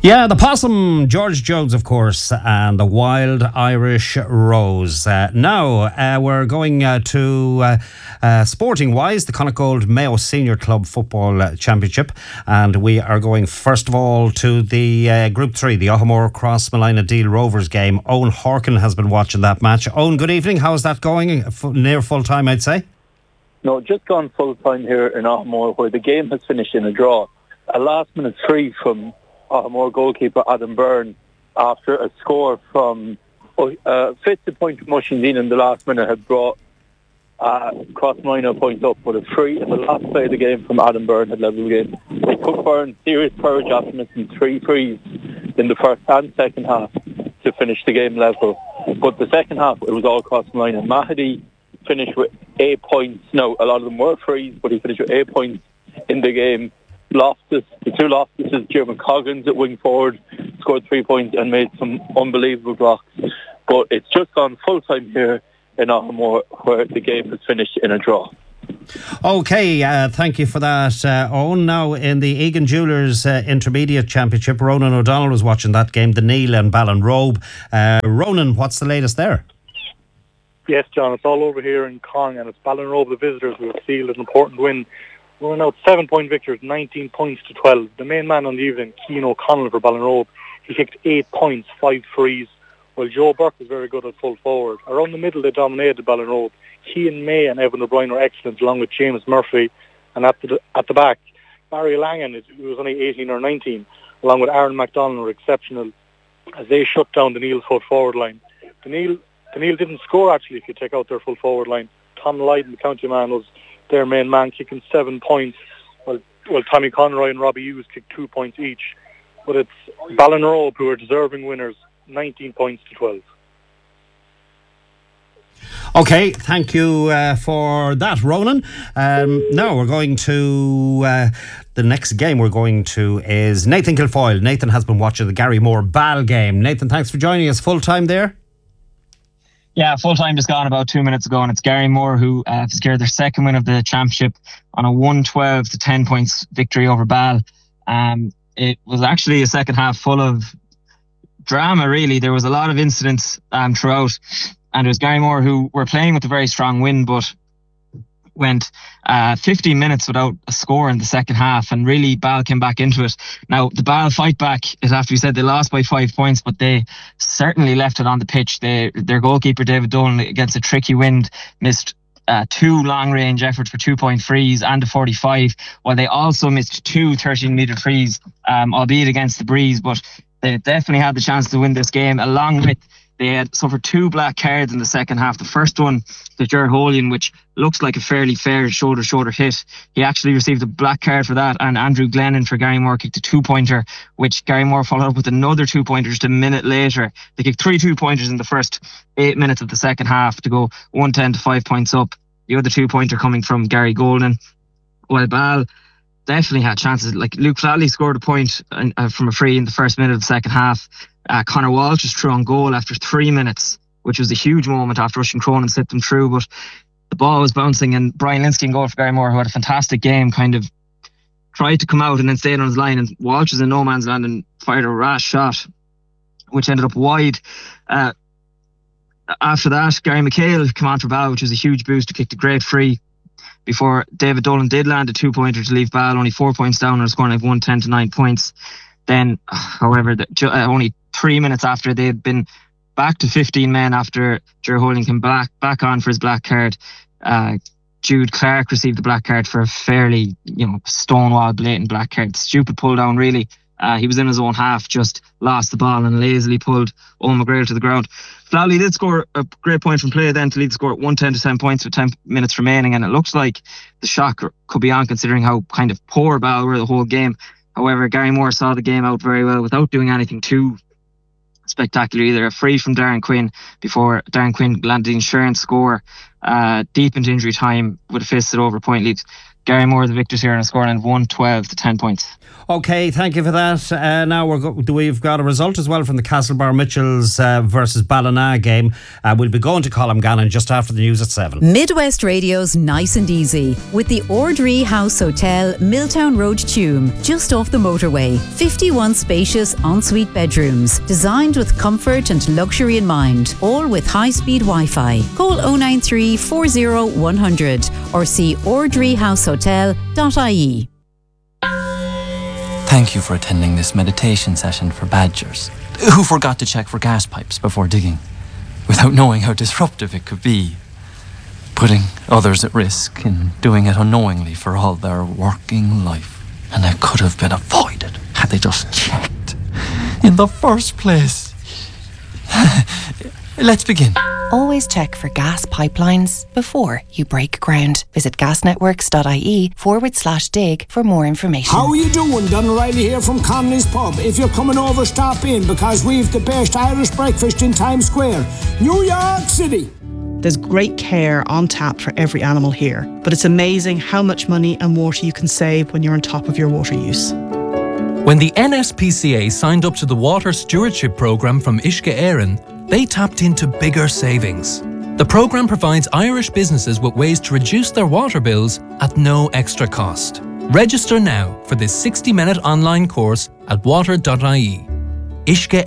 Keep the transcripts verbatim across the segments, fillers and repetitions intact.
Yeah, the Possum, George Jones, of course, and the Wild Irish Rose. Uh, now, uh, we're going uh, to, uh, uh, sporting-wise, the Connacht Gold Mayo Senior Club Football Championship. And we are going, first of all, to the uh, Group three, the Ohamore Cross Malina Deal Rovers game. Owen Horkin has been watching that match. Owen, good evening. How's that going? F- near full-time, I'd say? No, just gone full-time here in Ohamore, where the game has finished in a draw. A last-minute free from Ohamore goalkeeper Adam Byrne after a score from uh, fifth to point from Mushingdene in the last minute had brought uh, Crossmina points up, but a free in the last play of the game from Adam Byrne had levelled the game. It took Byrne serious courage after missing three frees in the first and second half to finish the game level. But the second half, it was all Crossmina. Mahdi finished with eight points. No, a lot of them were frees, but he finished with eight points in the game. Loftus, the two Loftuses, Jim Coggins at wing forward, scored three points and made some unbelievable blocks. But it's just gone full time here in Ohamore, where the game has finished in a draw. Okay, uh, thank you for that, uh, Owen. Now, in the Egan Jewellers uh, Intermediate Championship, Ronan O'Donnell was watching that game, the Neil and Ballinrobe. Uh, Ronan, what's the latest there? Yes, John, it's all over here in Cong, and it's Ballinrobe, the visitors, who have sealed an important win. We're now seven-point victors, nineteen points to twelve. The main man on the evening, Cian O'Connell for Ballinrobe, he kicked eight points, five frees, while Joe Burke was very good at full forward. Around the middle, they dominated Ballinrobe. Cian May and Evan O'Brien were excellent, along with James Murphy. And at the, at the back, Barry Langan, who was only eighteen or nineteen, along with Aaron MacDonald, were exceptional as they shut down the Neil's full forward line. The Neil, the Neil didn't score, actually, if you take out their full forward line. Tom Lydon, the county man, was their main man, kicking seven points, while, while Tommy Conroy and Robbie Hughes kicked two points each. But it's Ballinrobe who are deserving winners, nineteen points to twelve. Okay, thank you uh, for that, Ronan. Um, now we're going to uh, the next game we're going to is Nathan Kilfoyle. Nathan has been watching the Gary Moore Ball game. Nathan, thanks for joining us full time there. Yeah, full time just gone about two minutes ago, and it's Gary Moore who uh, secured their second win of the championship on a one twelve to ten points victory over Ball. Um, it was actually a second half full of drama, really. There was a lot of incidents um, throughout, and it was Gary Moore who were playing with a very strong win, but went uh, fifteen minutes without a score in the second half, and really Ball came back into it. Now, the Ball fight back, it has to be said, they lost by five points, but they certainly left it on the pitch. They, their goalkeeper, David Dolan, against a tricky wind, missed uh, two long-range efforts for two-point frees and a forty-five, while they also missed two thirteen-metre frees, um, albeit against the breeze, but they definitely had the chance to win this game, along with they had suffered two black cards in the second half. The first one to Ger Holian, which looks like a fairly fair shoulder-shoulder hit. He actually received a black card for that, and Andrew Glennon for Gary Moore kicked a two-pointer, which Gary Moore followed up with another two-pointer just a minute later. They kicked three two-pointers in the first eight minutes of the second half to go one ten to five points up. The other two-pointer coming from Gary Golden. While Ball definitely had chances. Like Luke Flatley scored a point uh, from a free in the first minute of the second half. Uh, Conor Walsh was through on goal after three minutes, which was a huge moment after Russian Cronin slipped him through, but the ball was bouncing, and Brian Linsky in goal for Gary Moore, who had a fantastic game, kind of tried to come out and then stayed on his line, and Walsh was in no man's land and fired a rash shot, which ended up wide. Uh, after that, Gary McHale came on for Ball, which was a huge boost, to kick a great free before David Dolan did land a two-pointer to leave Ball only four points down and scoring like one ten to nine points. Then, however, the, uh, only three minutes after they had been back to fifteen men after Ger Holian came back, back on for his black card, uh, Jude Clark received the black card for a fairly, you know, stonewall, blatant black card. Stupid pull down, really. Uh, he was in his own half, just lost the ball and lazily pulled Owen McGrail to the ground. Flatley did score a great point from play then to lead the score at one ten to ten points with ten minutes remaining, and it looks like the shock could be on, considering how kind of poor Ball were the whole game. However, Gary Moore saw the game out very well without doing anything too spectacular either. A free from Darren Quinn before Darren Quinn landed the insurance score uh, deep into injury time with a fisted over point lead. Gary Moore the victors here on a scoreline of one twelve to ten points. Okay, thank you for that. Uh, now we're go- we've got a result as well from the Castlebar Mitchells uh, versus Ballina game. Uh, we'll be going to Colm Gannon just after the news at seven. Midwest Radio's Nice and Easy with the Ordree House Hotel, Milltown Road, Tuam, just off the motorway. fifty-one spacious ensuite bedrooms, designed with comfort and luxury in mind, all with high-speed Wi-Fi. Call oh nine three, four oh, one hundred or see ordree house hotel dot I E. Thank you for attending this meditation session for badgers who forgot to check for gas pipes before digging, without knowing how disruptive it could be, putting others at risk and doing it unknowingly for all their working life. And it could have been avoided had they just checked in the first place. Let's begin. Always check for gas pipelines before you break ground. Visit gasnetworks.ie forward slash dig for more information. How are you doing? Don O'Reilly here from Connolly's Pub. If you're coming over, stop in because we've the best Irish breakfast in Times Square, New York City. There's great care on tap for every animal here, but it's amazing how much money and water you can save when you're on top of your water use. When the N S P C A signed up to the Water Stewardship Programme from Uisce Éireann, they tapped into bigger savings. The programme provides Irish businesses with ways to reduce their water bills at no extra cost. Register now for this sixty-minute online course at water dot I E. Uisce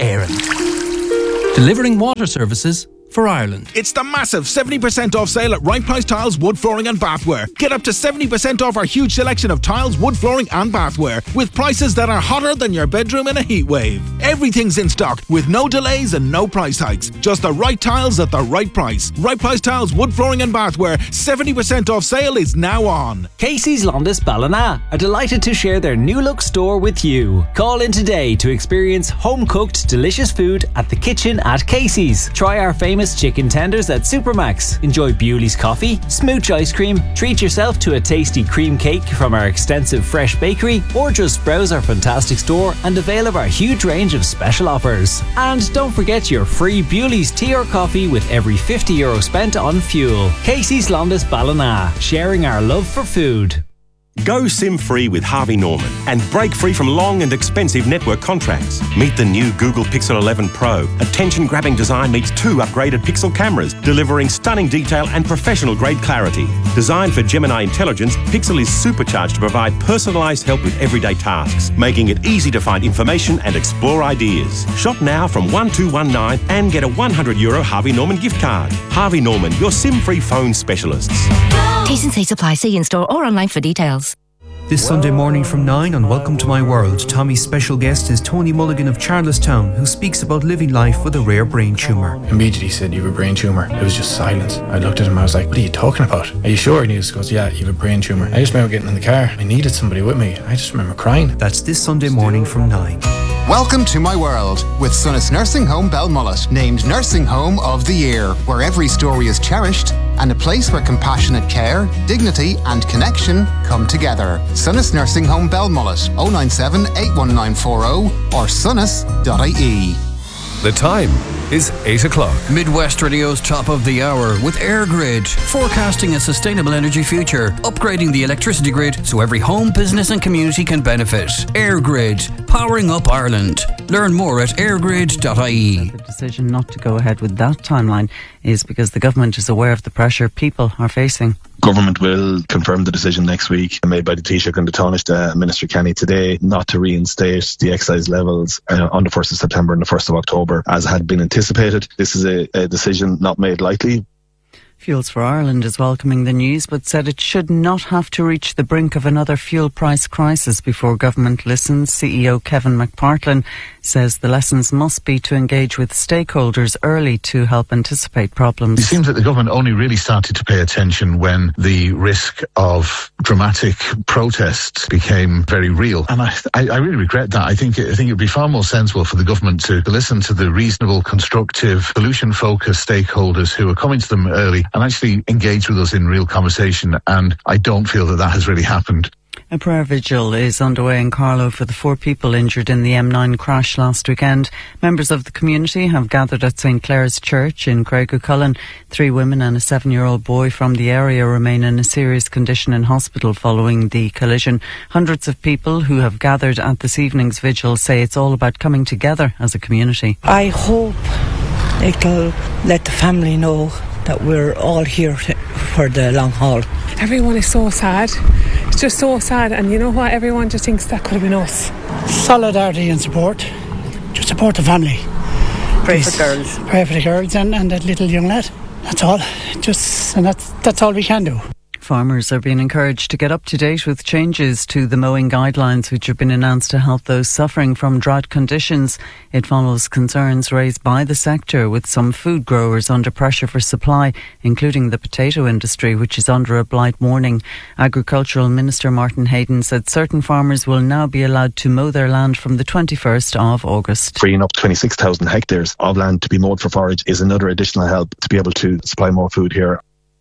Éireann. Delivering water services for Ireland. It's the massive seventy percent off sale at Right Price Tiles, Wood Flooring and Bathware. Get up to seventy percent off our huge selection of tiles, wood flooring and bathware with prices that are hotter than your bedroom in a heat wave. Everything's in stock with no delays and no price hikes. Just the right tiles at the right price. Right Price Tiles, Wood Flooring and Bathware, seventy percent off sale is now on. Casey's Londis Ballina are delighted to share their new look store with you. Call in today to experience home-cooked delicious food at the kitchen at Casey's. Try our famous chicken tenders at Supermax. Enjoy Bewley's coffee, smooch ice cream, treat yourself to a tasty cream cake from our extensive fresh bakery, or just browse our fantastic store and avail of our huge range of special offers. And don't forget your free Bewley's tea or coffee with every fifty euro spent on fuel. Casey's Londis Ballina, sharing our love for food. Go SIM-free with Harvey Norman and break free from long and expensive network contracts. Meet the new Google Pixel eleven Pro. Attention-grabbing design meets two upgraded Pixel cameras, delivering stunning detail and professional-grade clarity. Designed for Gemini Intelligence, Pixel is supercharged to provide personalised help with everyday tasks, making it easy to find information and explore ideas. Shop now from one two one nine and get a one hundred euro Harvey Norman gift card. Harvey Norman, your SIM-free phone specialists. T's and C's apply. See in-store or online for details. This Sunday morning from nine on Welcome to My World, Tommy's special guest is Tony Mulligan of Charlestown, who speaks about living life with a rare brain tumour. Immediately said, you have a brain tumour. It was just silence. I looked at him, I was like, what are you talking about? Are you sure? And he just goes, yeah, you have a brain tumour. I just remember getting in the car. I needed somebody with me. I just remember crying. That's this Sunday morning from nine. Welcome to My World with Sunnis Nursing Home Belmullet, named Nursing Home of the Year, where every story is cherished and a place where compassionate care, dignity and connection come together. Sunnis Nursing Home Belmullet, oh nine seven, eight one nine four oh or sunnis dot I E. The time is eight o'clock. Midwest Radio's top of the hour with EirGrid, forecasting a sustainable energy future, upgrading the electricity grid so every home, business and community can benefit. EirGrid, powering up Ireland. Learn more at air grid dot I E. The decision not to go ahead with that timeline is because the government is aware of the pressure people are facing. Government will confirm the decision next week made by the Taoiseach and the Taoiseach uh, Minister Kenny today not to reinstate the excise levels uh, on the first of September and the first of October as had been anticipated. This is a, a decision not made lightly. Fuels for Ireland is welcoming the news but said it should not have to reach the brink of another fuel price crisis before government listens. C E O Kevin McPartlin says the lessons must be to engage with stakeholders early to help anticipate problems. It seems that the government only really started to pay attention when the risk of dramatic protests became very real. And I, I, I really regret that. I think, I think it would be far more sensible for the government to listen to the reasonable, constructive, solution-focused stakeholders who are coming to them early and actually engage with us in real conversation. And I don't feel that that has really happened. A prayer vigil is underway in Carlow for the four people injured in the M nine crash last weekend. Members of the community have gathered at St Clair's Church in Craigiecullen. Three women and a seven-year-old boy from the area remain in a serious condition in hospital following the collision. Hundreds of people who have gathered at this evening's vigil say it's all about coming together as a community. I hope it'll let the family know that we're all here for the long haul. Everyone is so sad. It's just so sad, and you know what? Everyone just thinks that could have been us. Solidarity and support. Just support the family. Pray for girls. Pray for the girls and, and that little young lad. That's all. Just and that's that's all we can do. Farmers are being encouraged to get up to date with changes to the mowing guidelines which have been announced to help those suffering from drought conditions. It follows concerns raised by the sector, with some food growers under pressure for supply, including the potato industry, which is under a blight warning. Agricultural Minister Martin Hayden said certain farmers will now be allowed to mow their land from the twenty-first of August. Freeing up twenty-six thousand hectares of land to be mowed for forage is another additional help to be able to supply more food here.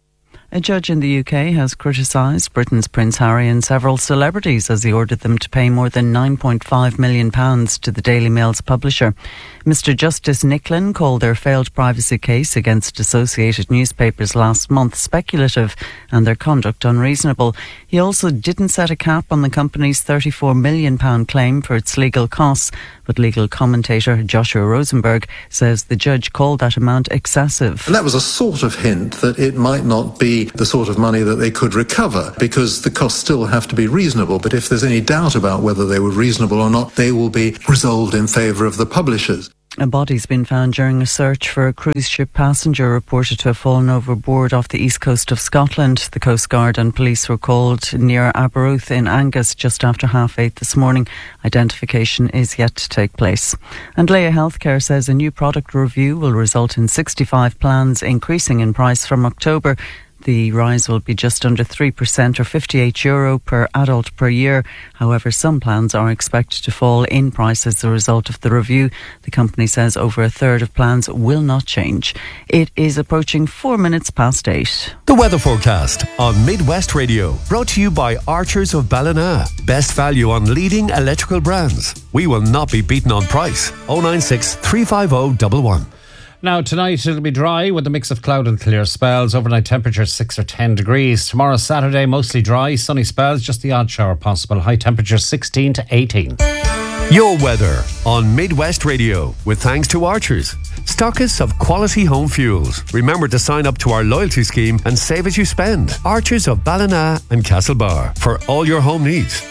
A judge in the U K has criticised Britain's Prince Harry and several celebrities as he ordered them to pay more than nine point five million pounds to the Daily Mail's publisher. Mister Justice Nicklin called their failed privacy case against Associated Newspapers last month speculative and their conduct unreasonable. He also didn't set a cap on the company's thirty-four million pounds claim for its legal costs, but legal commentator Joshua Rosenberg says the judge called that amount excessive. And that was a sort of hint that it might not be the sort of money that they could recover, because the costs still have to be reasonable. But if there's any doubt about whether they were reasonable or not, they will be resolved in favour of the publishers. A body's been found during a search for a cruise ship passenger reported to have fallen overboard off the east coast of Scotland. The Coast Guard and police were called near Aberruth in Angus just after half eight this morning. Identification is yet to take place. And Leia Healthcare says a new product review will result in sixty-five plans increasing in price from October. The rise will be just under three percent or fifty-eight euro per adult per year. However, some plans are expected to fall in price as a result of the review. The company says over a third of plans will not change. It is approaching four minutes past eight. The weather forecast on Midwest Radio, brought to you by Archers of Ballina. Best value on leading electrical brands. We will not be beaten on price. oh nine six, three five oh, one one. Now, tonight it'll be dry with a mix of cloud and clear spells. Overnight temperature six or ten degrees. Tomorrow, Saturday, mostly dry, sunny spells, just the odd shower possible. High temperature sixteen to eighteen. Your weather on Midwest Radio, with thanks to Archers, stockists of quality home fuels. Remember to sign up to our loyalty scheme and save as you spend. Archers of Ballina and Castlebar for all your home needs.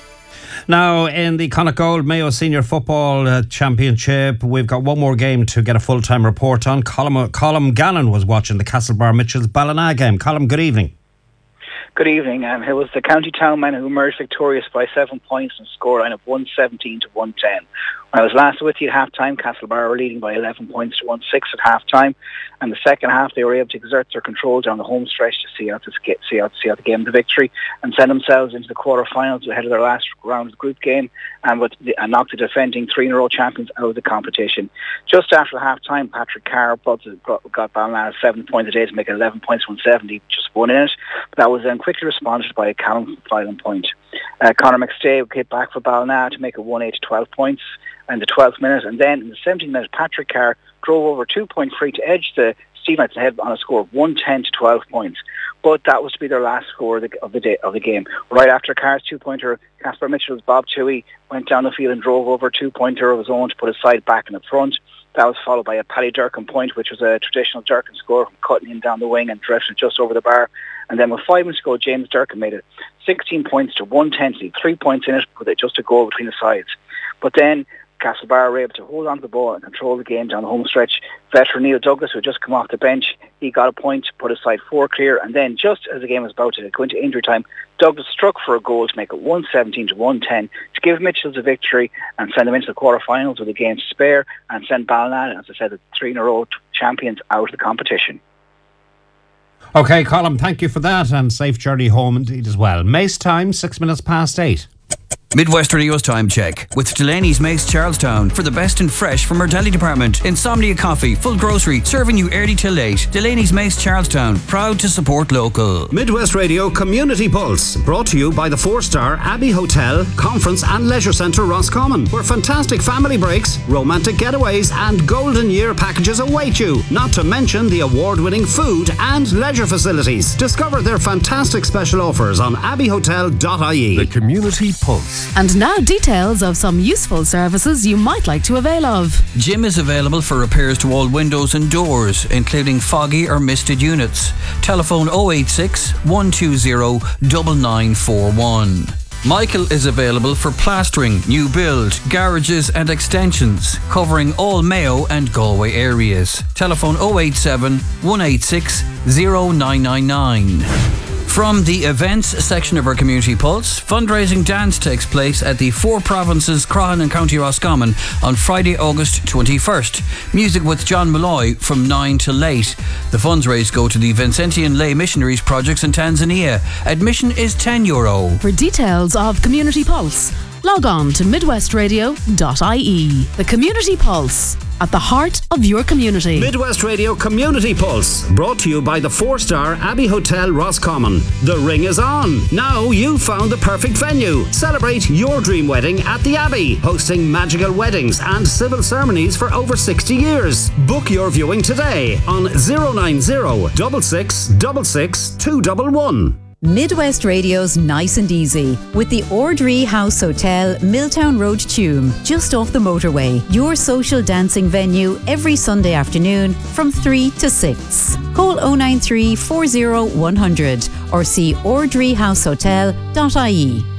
Now, in the Connacht Gold Mayo Senior Football uh, Championship, we've got one more game to get a full-time report on. Colm, Colm Gannon was watching the Castlebar Mitchells Ballina game. Colm, good evening. Good evening. Um, it was the County Town men who emerged victorious by seven points and scoreline of one seventeen to one ten. When I was last with you at half-time, Castlebar were leading by eleven points to one six at half-time. And the second half, they were able to exert their control down the home stretch to see out, to see out, see out the game to victory and send themselves into the quarter-finals ahead of their last round of the group game and, with the, and knocked the defending three-in-a-row champions out of the competition. Just after half-time, Patrick Carr got, got Ballina seven points a day to make it eleven points, one seventy, just one in it. But that was then quickly responded by a Callum Filan point. Uh, Conor McStay hit back for Ballina to make it one eight to twelve points in the twelfth minute, and then in the seventeenth minute, Patrick Carr drove over two-point free to edge the Steve Knights ahead on a score of one ten to twelve points. But that was to be their last score of the, of the day of the game. Right after Carr's two-pointer, Casper Mitchell's Bob Toohey went down the field and drove over a two-pointer of his own to put his side back in the front. That was followed by a Paddy Durkin point, which was a traditional Durkin score, cutting him down the wing and directing it just over the bar. And then with five minutes to go, James Durkin made it sixteen points to one ten, three points in it, with it just a goal between the sides. But then Castlebar were able to hold on to the ball and control the game down the home stretch. Veteran Neil Douglas, who had just come off the bench, he got a point, put his side four clear, and then just as the game was about to go into injury time, Douglas struck for a goal to make it one seventeen to one ten to give Mitchells a victory and send them into the quarter-finals with a game to spare and send Ballina, as I said, the three-in-a-row champions out of the competition. OK, Colm, thank you for that, and safe journey home indeed as well. Mace time, six minutes past eight. Midwest Radio's time check with Delaney's Makes Charlestown for the best in fresh from our deli department. Insomnia Coffee, full grocery, serving you early till late. Delaney's Makes Charlestown, proud to support local. Midwest Radio Community Pulse, brought to you by the four-star Abbey Hotel, Conference and Leisure Centre Roscommon, where fantastic family breaks, romantic getaways and golden year packages await you, not to mention the award-winning food and leisure facilities. Discover their fantastic special offers on abbey hotel dot I E. The Community Pulse. And now details of some useful services you might like to avail of. Jim is available for repairs to all windows and doors, including foggy or misted units. Telephone oh eight six, one two zero, nine nine four one. Michael is available for plastering, new build, garages and extensions, covering all Mayo and Galway areas. Telephone oh eight seven, one eight six, zero nine nine nine. From the events section of our Community Pulse, fundraising dance takes place at the Four Provinces Croghan and County Roscommon on Friday, August twenty-first. Music with John Malloy from nine till late. The funds raised go to the Vincentian Lay Missionaries projects in Tanzania. Admission is ten euro. For details of Community Pulse, log on to midwest radio dot I E. The Community Pulse, at the heart of your community. Midwest Radio Community Pulse, brought to you by the four-star Abbey Hotel Roscommon. The ring is on. Now you've found the perfect venue. Celebrate your dream wedding at the Abbey, hosting magical weddings and civil ceremonies for over sixty years. Book your viewing today on zero nine zero, six six six six, two one one. Midwest Radio's Nice and Easy with the Ordree House Hotel, Milltown Road, Tuam, just off the motorway. Your social dancing venue every Sunday afternoon from three to six. Call oh nine three, four oh, one hundred or see ordree house hotel dot I E.